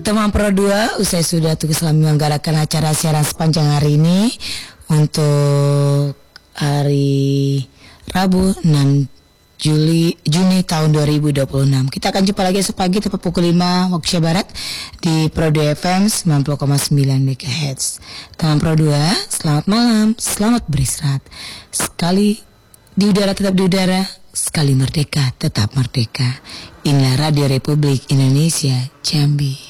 Teman Pro 2, usai sudah tugas selama menyelenggarakan acara siaran sepanjang hari ini untuk hari Rabu 6 Juni tahun 2026. Kita akan jumpa lagi esok pagi tepat pukul 5 waktu Indonesia Barat di Pro 2 FM 90,9 MHz. Teman Pro 2, selamat malam, selamat beristirahat. Sekali di udara tetap di udara, sekali merdeka tetap merdeka. Inilah Radio Republik Indonesia Jambi.